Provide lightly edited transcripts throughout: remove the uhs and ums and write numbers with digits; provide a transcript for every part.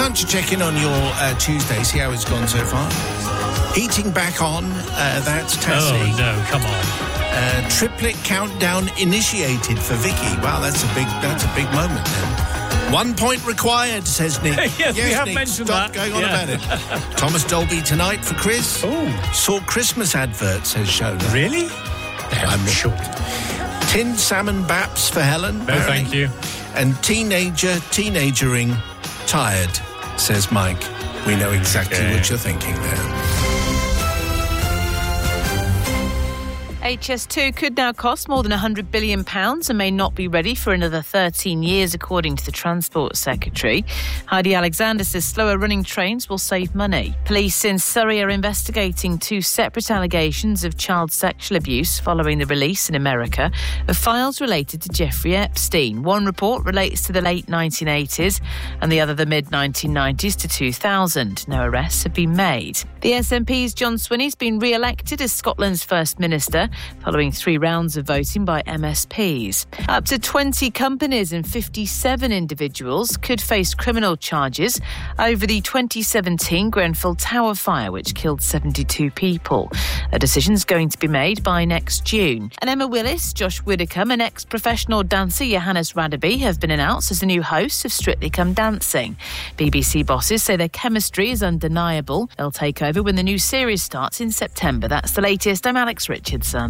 Time to check in on your Tuesday, see how it's gone so far. Heating back on, that's Tassie. Oh, no, come on. Triplet countdown initiated for Vicky. Wow, that's a big moment then. 1 point required, says Nick. Yes, we have Nick, mentioned stop that. going on about it. Thomas Dolby tonight for Chris. Oh. Saw Christmas adverts, says Shona. Really? I'm sure. Tinned salmon baps for Helen. No, thank you. And teenagering, tired, says Mike. We know exactly what you're thinking there. HS2 could now cost more than £100 billion and may not be ready for another 13 years, according to the Transport Secretary. Heidi Alexander says slower running trains will save money. Police in Surrey are investigating 2 separate allegations of child sexual abuse following the release in America of files related to Jeffrey Epstein. One report relates to the late 1980s and the other the mid-1990s to 2000. No arrests have been made. The SNP's John Swinney's been re-elected as Scotland's First Minister following 3 rounds of voting by MSPs. Up to 20 companies and 57 individuals could face criminal charges over the 2017 Grenfell Tower fire, which killed 72 people. A decision's going to be made by next June. And Emma Willis, Josh Widdicombe and ex-professional dancer Johannes Radaby have been announced as the new hosts of Strictly Come Dancing. BBC bosses say their chemistry is undeniable. They'll take over when the new series starts in September. That's the latest. I'm Alex Richardson.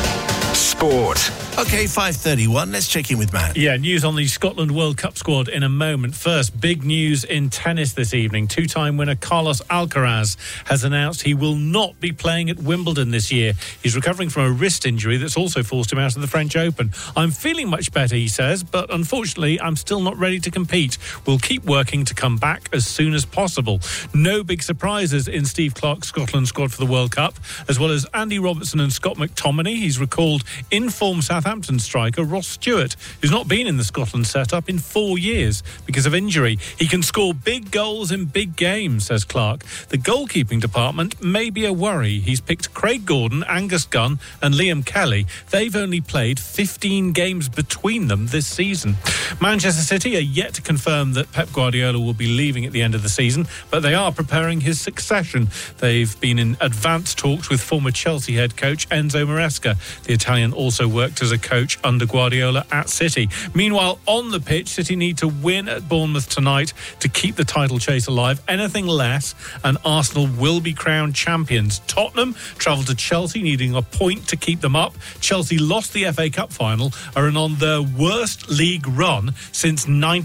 Sport. OK, 5:31. Let's check in with Matt. Yeah, news on the Scotland World Cup squad in a moment. First, big news in tennis this evening. 2-time winner Carlos Alcaraz has announced he will not be playing at Wimbledon this year. He's recovering from a wrist injury that's also forced him out of the French Open. I'm feeling much better, he says, but unfortunately, I'm still not ready to compete. We'll keep working to come back as soon as possible. No big surprises in Steve Clarke's Scotland squad for the World Cup, as well as Andy Robertson and Scott McTominay. He's recalled in-form Southampton striker Ross Stewart, who's not been in the Scotland setup in 4 years because of injury. He can score big goals in big games, says Clarke. The goalkeeping department may be a worry. He's picked Craig Gordon, Angus Gunn and Liam Kelly. They've only played 15 games between them this season. Manchester City are yet to confirm that Pep Guardiola will be leaving at the end of the season, but they are preparing his succession. They've been in advanced talks with former Chelsea head coach Enzo Maresca. The Italian also worked as a coach under Guardiola at City. Meanwhile, on the pitch, City need to win at Bournemouth tonight to keep the title chase alive. Anything less, and Arsenal will be crowned champions. Tottenham travel to Chelsea, needing a point to keep them up. Chelsea lost the FA Cup final, are on their worst league run since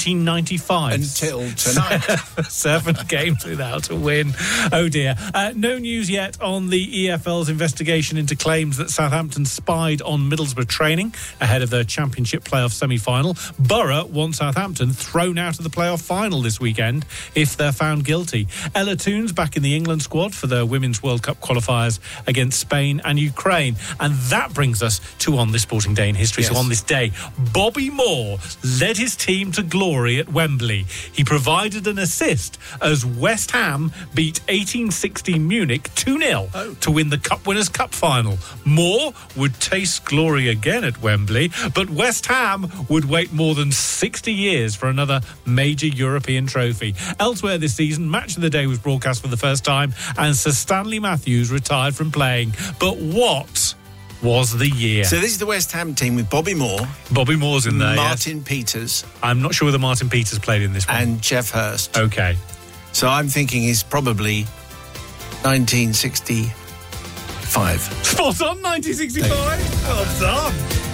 1995. Until tonight. 7 games without a win. Oh dear. No news yet on the EFL's investigation into claims that Southampton spied on Middlesbrough training ahead of their Championship playoff semi-final. Borough want Southampton thrown out of the playoff final this weekend if they're found guilty. Ella Toon's back in the England squad for their Women's World Cup qualifiers against Spain and Ukraine. And that brings us to On This Sporting Day in History. Yes. So on this day, Bobby Moore led his team to glory at Wembley. He provided an assist as West Ham beat 1860 Munich 2-0 to win the Cup Winners' Cup final. Moore would taste glory again at Wembley, but West Ham would wait more than 60 years for another major European trophy. Elsewhere this season, Match of the Day was broadcast for the first time and Sir Stanley Matthews retired from playing. But what was the year? So this is the West Ham team with Bobby Moore. Bobby Moore's in there, Martin yes. Peters. I'm not sure whether Martin Peters played in this one. And Jeff Hurst. Okay. So I'm thinking he's probably 1965. Spot on, 1965. Well done.